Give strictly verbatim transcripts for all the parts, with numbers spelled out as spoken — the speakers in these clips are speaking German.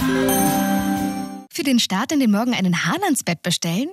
Für den Start in den Morgen einen Hahn ans Bett bestellen?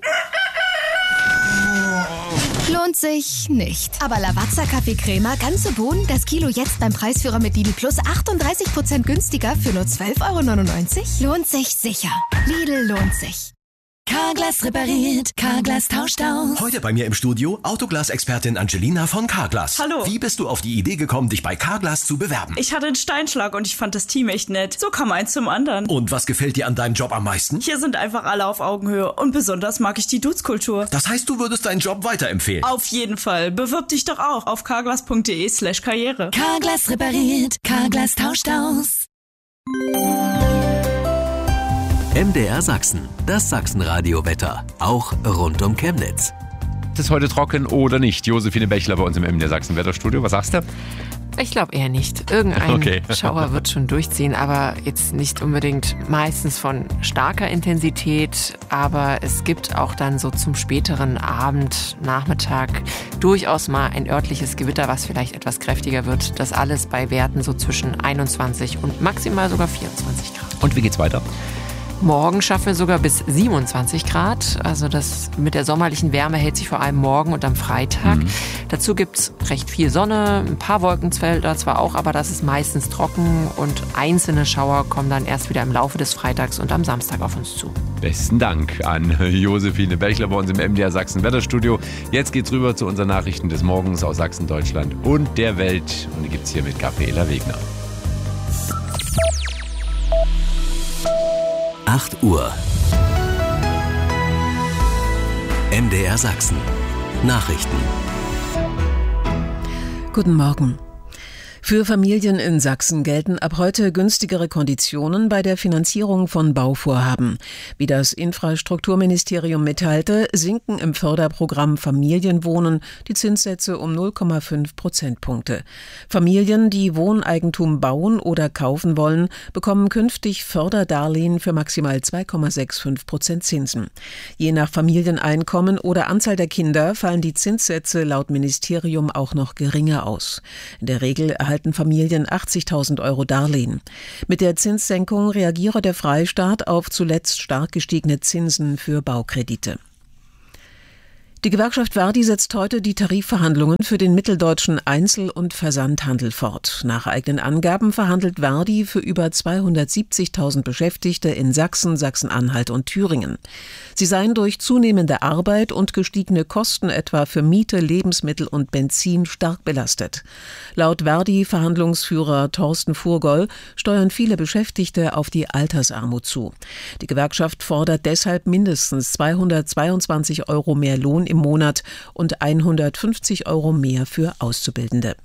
Lohnt sich nicht. Aber Lavazza Kaffee Crema, ganze Bohnen, das Kilo jetzt beim Preisführer mit Lidl Plus achtunddreißig Prozent günstiger für nur zwölf Euro neunundneunzig? Lohnt sich sicher. Lidl lohnt sich. Carglass repariert, Carglass tauscht aus. Heute bei mir im Studio Autoglas-Expertin Angelina von Carglass. Hallo. Wie bist du auf die Idee gekommen, dich bei Carglass zu bewerben? Ich hatte einen Steinschlag und ich fand das Team echt nett. So kam eins zum anderen. Und was gefällt dir an deinem Job am meisten? Hier sind einfach alle auf Augenhöhe und besonders mag ich die Dudes-Kultur. Das heißt, du würdest deinen Job weiterempfehlen? Auf jeden Fall. Bewirb dich doch auch auf carglass.de slash karriere. Carglass repariert, Carglass tauscht aus. M D R Sachsen, das Sachsenradio-Wetter, auch rund um Chemnitz. Ist es heute trocken oder nicht? Josephine Bechler bei uns im M D R Sachsen Wetterstudio. Was sagst du? Ich glaube eher nicht. Irgendein Okay. Schauer wird schon durchziehen, aber jetzt nicht unbedingt meistens von starker Intensität. Aber es gibt auch dann so zum späteren Abend, Nachmittag durchaus mal ein örtliches Gewitter, was vielleicht etwas kräftiger wird. Das alles bei Werten so zwischen einundzwanzig und maximal sogar vierundzwanzig Grad. Und wie geht's weiter? Morgen schaffen wir sogar bis siebenundzwanzig Grad. Also das mit der sommerlichen Wärme hält sich vor allem morgen und am Freitag. Mhm. Dazu gibt's recht viel Sonne, ein paar Wolkenfelder zwar auch, aber das ist meistens trocken und einzelne Schauer kommen dann erst wieder im Laufe des Freitags und am Samstag auf uns zu. Besten Dank an Josephine Bechler bei uns im M D R Sachsen Wetterstudio. Jetzt geht's rüber zu unseren Nachrichten des Morgens aus Sachsen, Deutschland und der Welt. Und die gibt's hier mit Gabriela Wegner. acht Uhr. M D R Sachsen. Nachrichten. Guten Morgen. Für Familien in Sachsen gelten ab heute günstigere Konditionen bei der Finanzierung von Bauvorhaben. Wie das Infrastrukturministerium mitteilte, sinken im Förderprogramm Familienwohnen die Zinssätze um null Komma fünf Prozentpunkte. Familien, die Wohneigentum bauen oder kaufen wollen, bekommen künftig Förderdarlehen für maximal zwei Komma fünfundsechzig Prozent Zinsen. Je nach Familieneinkommen oder Anzahl der Kinder fallen die Zinssätze laut Ministerium auch noch geringer aus. In der Regel erhalten Familien achtzigtausend Euro Darlehen. Mit der Zinssenkung reagiere der Freistaat auf zuletzt stark gestiegene Zinsen für Baukredite. Die Gewerkschaft Verdi setzt heute die Tarifverhandlungen für den mitteldeutschen Einzel- und Versandhandel fort. Nach eigenen Angaben verhandelt Verdi für über zweihundertsiebzigtausend Beschäftigte in Sachsen, Sachsen-Anhalt und Thüringen. Sie seien durch zunehmende Arbeit und gestiegene Kosten etwa für Miete, Lebensmittel und Benzin stark belastet. Laut Verdi-Verhandlungsführer Thorsten Furgoll steuern viele Beschäftigte auf die Altersarmut zu. Die Gewerkschaft fordert deshalb mindestens zweihundertzweiundzwanzig Euro mehr Lohn im Monat und hundertfünfzig Euro mehr für Auszubildende.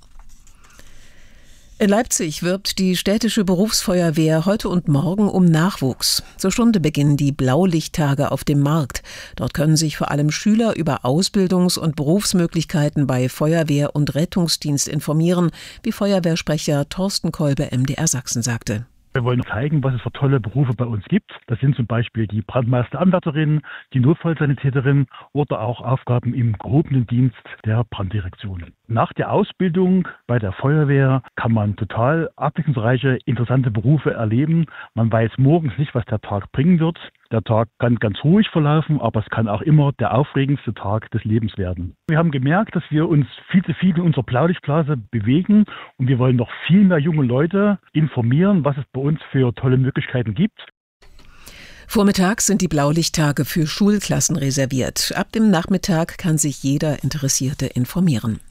In Leipzig wirbt die städtische Berufsfeuerwehr heute und morgen um Nachwuchs. Zur Stunde beginnen die Blaulichttage auf dem Markt. Dort können sich vor allem Schüler über Ausbildungs- und Berufsmöglichkeiten bei Feuerwehr und Rettungsdienst informieren, wie Feuerwehrsprecher Thorsten Kolbe M D R Sachsen sagte. Wir wollen zeigen, was es für tolle Berufe bei uns gibt. Das sind zum Beispiel die Brandmeisteranwärterin, die Notfallsanitäterin oder auch Aufgaben im gehobenen Dienst der Branddirektion. Nach der Ausbildung bei der Feuerwehr kann man total abwechslungsreiche, interessante Berufe erleben. Man weiß morgens nicht, was der Tag bringen wird. Der Tag kann ganz ruhig verlaufen, aber es kann auch immer der aufregendste Tag des Lebens werden. Wir haben gemerkt, dass wir uns viel zu viel in unserer Blaulichtblase bewegen und wir wollen noch viel mehr junge Leute informieren, was es bei uns für tolle Möglichkeiten gibt. Vormittags sind die Blaulichttage für Schulklassen reserviert. Ab dem Nachmittag kann sich jeder Interessierte informieren.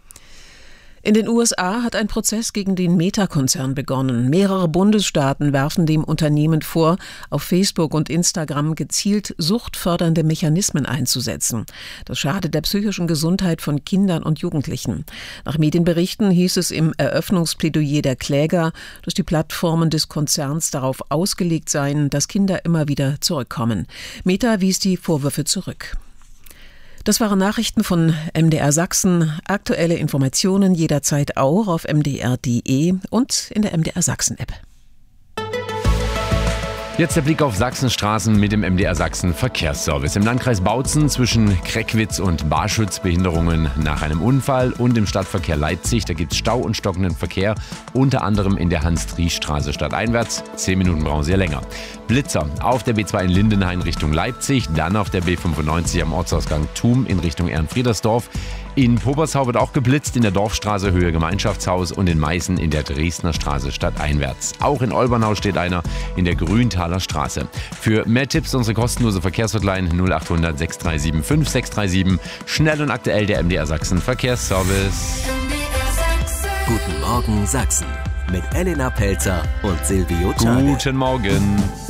In den U S A hat ein Prozess gegen den Meta-Konzern begonnen. Mehrere Bundesstaaten werfen dem Unternehmen vor, auf Facebook und Instagram gezielt suchtfördernde Mechanismen einzusetzen. Das schadet der psychischen Gesundheit von Kindern und Jugendlichen. Nach Medienberichten hieß es im Eröffnungsplädoyer der Kläger, dass die Plattformen des Konzerns darauf ausgelegt seien, dass Kinder immer wieder zurückkommen. Meta wies die Vorwürfe zurück. Das waren Nachrichten von M D R Sachsen. Aktuelle Informationen jederzeit auch auf m d r punkt d e und in der M D R Sachsen App. Jetzt der Blick auf Sachsens Straßen mit dem M D R Sachsen Verkehrsservice. Im Landkreis Bautzen zwischen Kreckwitz und Barschütz Behinderungen nach einem Unfall und im Stadtverkehr Leipzig. Da gibt es Stau und stockenden Verkehr, unter anderem in der Hans-Driesch-Straße stadteinwärts. Zehn Minuten brauchen Sie ja länger. Blitzer auf der B zwei in Lindenhain Richtung Leipzig, dann auf der B fünfundneunzig am Ortsausgang Thum in Richtung Ehrenfriedersdorf. In Pobersau wird auch geblitzt, in der Dorfstraße Höhe Gemeinschaftshaus und in Meißen in der Dresdner Straße stadteinwärts. Auch in Olbernau steht einer in der Grüntaler Straße. Für mehr Tipps unsere kostenlose Verkehrshotline null acht hundert sechs drei sieben fünf sechs drei sieben. Schnell und aktuell der M D R Sachsen Verkehrsservice. Guten Morgen Sachsen mit Elena Pelzer und Silvio Tage. Guten Morgen.